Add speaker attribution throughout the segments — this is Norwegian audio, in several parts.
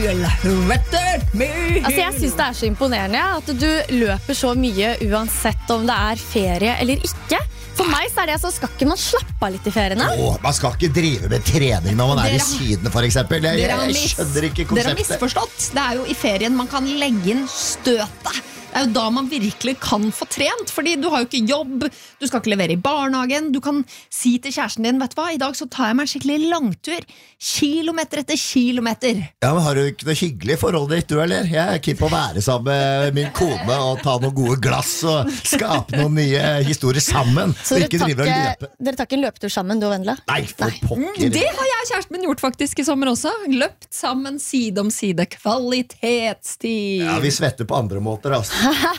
Speaker 1: Altså, jeg synes det så imponerende at du løper så mye uansett om det ferie eller ikke. For meg så det så skal ikke man slappe av litt i feriene.
Speaker 2: Man skal ikke drive med trening når man i Syden for eksempel. Jeg skjønner ikke konseptet.
Speaker 3: Dere har misforstått. Det jo i ferien man kan legge inn støtet. Det jo da man virkelig kan få trent, fordi du har jo ikke jobb, du skal ikke levere i barnehagen, du kan si til kjæresten din, vet du hva, i dag så tar jeg meg en skikkelig langtur, kilometer etter kilometer.
Speaker 2: Ja, men har du ikke noe hyggelig forhold ditt, du eller? Jeg keen på å være sammen med min kone og ta noen gode glass og skape noen nye historier sammen.
Speaker 1: Så dere tar ikke en løpetur sammen, du og Vendela?
Speaker 2: Nei, for pokker.
Speaker 3: Det har jeg og kjæresten min gjort faktisk i sommer også. Løpt sammen side om side, kvalitetstid.
Speaker 2: Ja, vi svetter på andre måter, altså.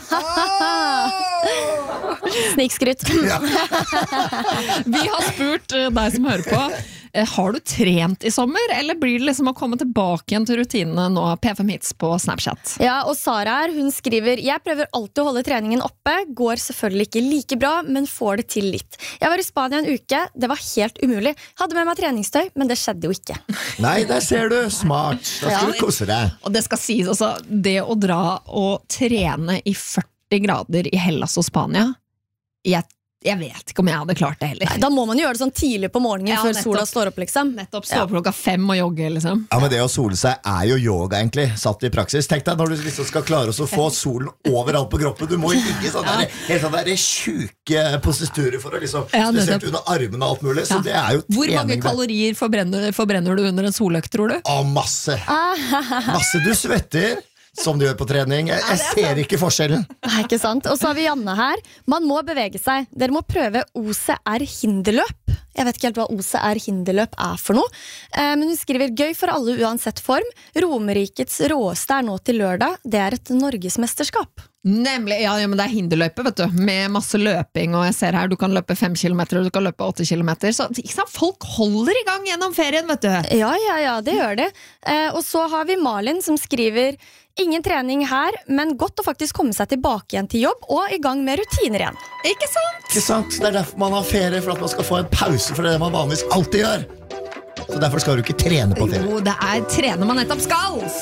Speaker 1: Snikskrytt.
Speaker 3: Ja. Vi har spurt deg som hører på, har du trent i sommer, eller blir det liksom å komme tilbake igjen til rutinene nå, P5 Hits på Snapchat?
Speaker 1: Ja, og Sara hun skriver, jeg prøver alltid å holde treningen oppe, går selvfølgelig ikke like bra, men får det til litt. Jeg var i Spania en uke, det var helt umulig. Hadde med meg treningstøy, men det skjedde jo ikke.
Speaker 2: Nei, der ser du, smart. Da skal du kose deg.
Speaker 3: Og det skal sies også, det å dra og trene i 40 grader i Hellas og Spania, jeg vet ikke om jeg hadde klart det heller.
Speaker 1: Nei, da må man gjøre det sånn tidlig på morgenen før sola står opp liksom.
Speaker 3: Nettopp, stå opp klokka 5 og jogge liksom.
Speaker 2: Ja, men det å sole seg jo yoga egentlig, satt i praksis. Tenk deg når du liksom skal klare å få solen overalt på kroppen. Du må ligge helt sånn der sjuke posturer for å liksom, spesielt under armene og alt mulig. Så det jo trening.
Speaker 3: Hvor mange kalorier forbrenner du under en soløkt, tror du?
Speaker 2: Masse. Masse, du svetter som du gjør på trening. Jeg ser ikke forskjellen.
Speaker 1: Nei, ikke sant? Og så har vi Janne her. Man må bevege seg. Dere må prøve OCR hinderløp. Jeg vet ikke helt hva OCR hinderløp for noe. Men hun skriver, gøy for alle uansett form. Romerikets råeste nå til lørdag. Det et norgesmesterskap.
Speaker 3: Nemlig, ja, men det hinderløype, vet du. Med masse løping, og jeg ser her, du kan løpe 5 kilometer, og du kan løpe 8 kilometer. Så ikke sant, folk holder i gang gjennom ferien, vet du.
Speaker 1: Ja, det gjør det. Og så har vi Malin som skriver, ingen trening her, men godt å faktisk komme seg tilbake igjen til jobb og i gang med rutiner igjen.
Speaker 3: Ikke sant?
Speaker 2: Ikke sant? Det derfor man har ferie, for at man skal få en pause, for det man vanligvis alltid gjør. Så derfor skal du ikke trene på ferie.
Speaker 3: Jo, det trener man nettopp skal.